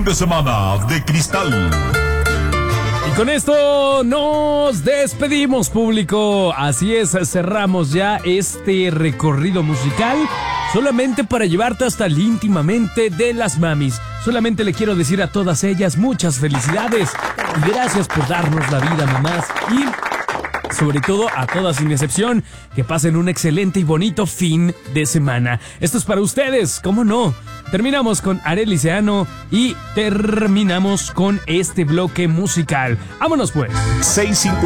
de semana de Cristal. Y con esto nos despedimos, público. Así es, cerramos ya este recorrido musical solamente para llevarte hasta el íntimamente de las mamis. Solamente le quiero decir a todas ellas muchas felicidades y gracias por darnos la vida, mamás. Y sobre todo a todas sin excepción, que pasen un excelente y bonito fin de semana. Esto es para ustedes, ¿cómo no? Terminamos con Arely Seano y terminamos con este bloque musical. ¡Vámonos pues! 6:50.